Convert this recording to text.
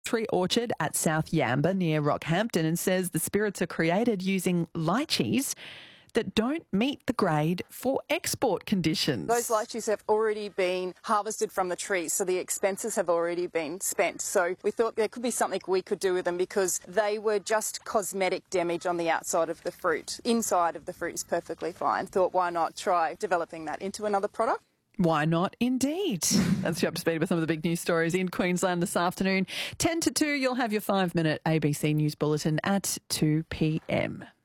Tree Orchard at South Yamba near Rockhampton and says the spirits are created using lychees that don't meet the grade for export conditions. Those lychees have already been harvested from the trees, so the expenses have already been spent. So we thought there could be something we could do with them because they were just cosmetic damage on the outside of the fruit. Inside of the fruit is perfectly fine. Thought, why not try developing that into another product? Why not, indeed? That's you up to speed with some of the big news stories in Queensland this afternoon. 10 to 2, you'll have your 5-minute ABC News Bulletin at 2 p.m.